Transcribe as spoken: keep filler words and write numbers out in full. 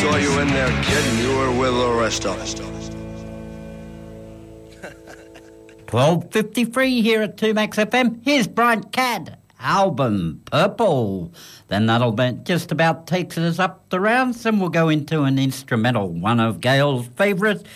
Saw you in there, kid, and you were with the rest of us. twelve fifty-three here at two Max F M. Here's Brian Cadd, album Purple. Then that'll be just about takes us up the rounds, and we'll go into an instrumental, one of Gail's favourites.